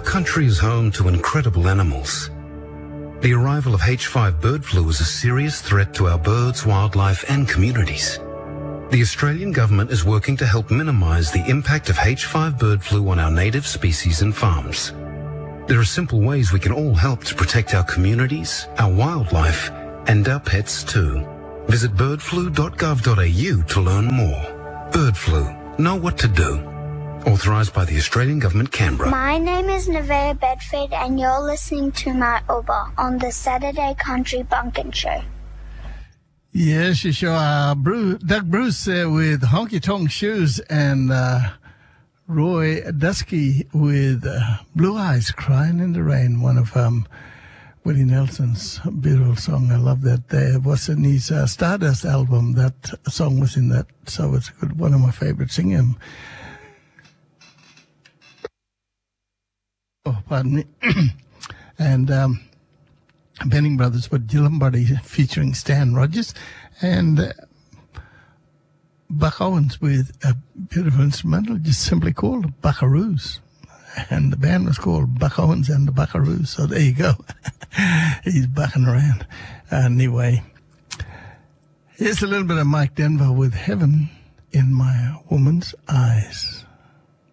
country is home to incredible animals. The arrival of H5 bird flu is a serious threat to our birds, wildlife and communities. The Australian government is working to help minimise the impact of H5 bird flu on our native species and farms. There are simple ways we can all help to protect our communities, our wildlife and our pets too. Visit birdflu.gov.au to learn more. Bird flu. Know what to do. Authorised by the Australian Government, Canberra. My name is Nevaeh Bedford and you're listening to my Uber on the Saturday Country Bunkin Show. Yes, you sure are. Doug Bruce with Honky Tonk Shoes and Roy Dusky with Blue Eyes Crying in the Rain, one of Willie Nelson's beautiful song. I love that. It was in his Stardust album. That song was in that, so it's good. One of my favorite singing. Oh, pardon me. And Benning Brothers with Jill Lombardi featuring Stan Rogers and Buck Owens with a beautiful instrumental just simply called Buckaroos. And the band was called Buck Owens and the Buckaroos. So there you go. He's bucking around. Anyway, here's a little bit of Mike Denver with Heaven in My Woman's Eyes.